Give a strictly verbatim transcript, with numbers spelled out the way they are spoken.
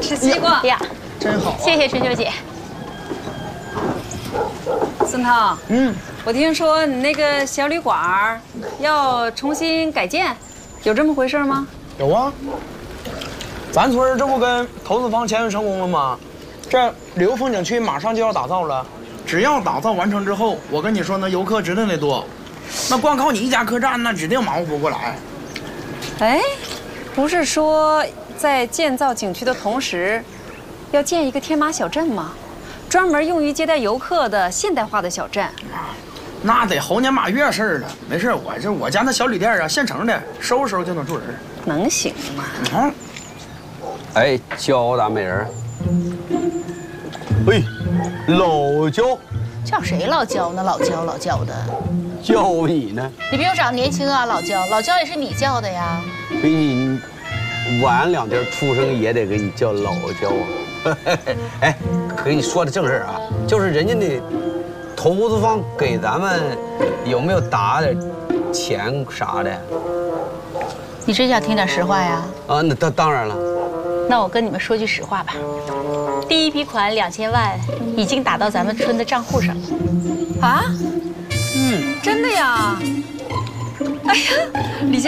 吃西瓜呀， 真好、啊。 谢谢春秋姐。 孙涛， 嗯， 我听说你那个小旅馆要重新改建，有这么回事吗？ 有啊。咱村这不跟投资方签约成功了吗？这旅游风景区马上就要打造了，只要打造完成之后，我跟你说，那游客指定得多。那光靠你一家客栈，那指定忙活不过来。 哎，不是说在建造景区的同时，要建一个天马小镇吗？专门用于接待游客的现代化的小镇。 那得猴年马月事儿了。没事，我这我家那小旅店啊，现成的，收拾收拾就能住人。 能行吗？ 嗯。 哎，焦大美人。哎，老焦。 叫谁老焦呢？老焦老焦的。 叫你呢？ 你比我长年轻啊，老焦。老焦也是你叫的呀。 比你晚两天出生也得给你叫老焦啊。哎，跟你说的正事啊，就是人家那投资方给咱们有没有打点钱啥的？ 你真想听点实话呀？ 啊，那当当然了。 那我跟你们说句实话吧，第一笔款两千万已经打到咱们村的账户上了。 啊？嗯，真的呀？哎呀，李